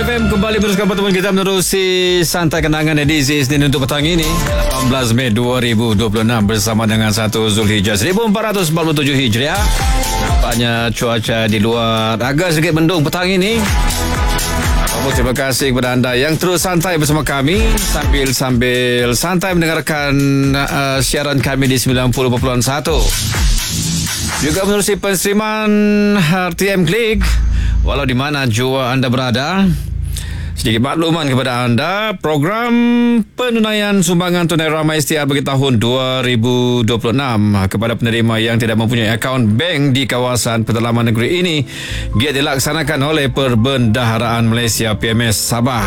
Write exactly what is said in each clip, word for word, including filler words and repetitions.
M kembali meneruskan pertemuan kita menerusi Santai Kenangan edisi Isnin untuk petang ini lapan belas Mei dua ribu dua puluh enam bersama dengan satu Zulhijjah seribu empat ratus empat puluh tujuh Hijriah. Nampaknya cuaca di luar agak sedikit mendung petang ini. Terima kasih kepada anda yang terus santai bersama kami sambil-sambil santai mendengarkan uh, siaran kami di sembilan puluh perpuluhan satu. Juga menerusi penstreaman R T M Klik walau di mana jua anda berada. Sedikit makluman kepada anda, program penunaian sumbangan tunai ramai ikhtiar bagi tahun dua ribu dua puluh enam kepada penerima yang tidak mempunyai akaun bank di kawasan pedalaman negeri ini biar dilaksanakan oleh Perbendaharaan Malaysia P M S Sabah.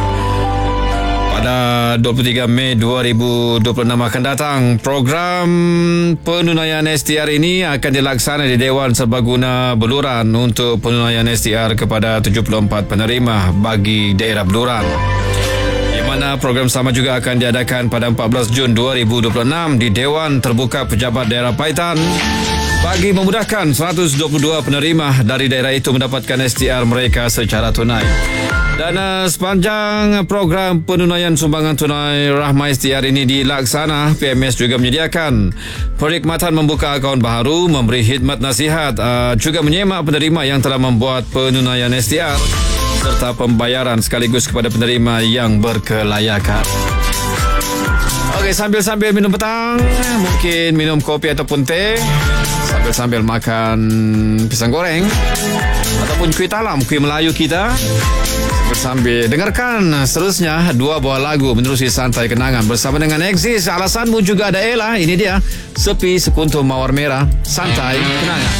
Pada dua puluh tiga Mei dua ribu dua puluh enam akan datang, program penunaian S T R ini akan dilaksanakan di Dewan Serbaguna Beluran untuk penunaian S T R kepada tujuh puluh empat penerima bagi daerah Beluran. Di mana program sama juga akan diadakan pada empat belas Jun dua ribu dua puluh enam di Dewan Terbuka Pejabat Daerah Paitan bagi memudahkan seratus dua puluh dua penerima dari daerah itu mendapatkan S T R mereka secara tunai. Dan uh, sepanjang program penunaian sumbangan tunai rahmah S T R ini dilaksana, P M S juga menyediakan perkhidmatan membuka akaun baru, memberi khidmat nasihat, uh, juga menyemak penerima yang telah membuat penunaian S T R serta pembayaran sekaligus kepada penerima yang berkelayakan. Okey, sambil-sambil minum petang, mungkin minum kopi ataupun teh, sambil-sambil makan pisang goreng ataupun kuih talam, kuih Melayu kita. Sambil dengarkan seterusnya dua buah lagu menerusi Santai Kenangan bersama dengan Exis. Alasanmu juga ada Ella. Ini dia Sepi Sekuntum Mawar Merah, Santai Kenangan.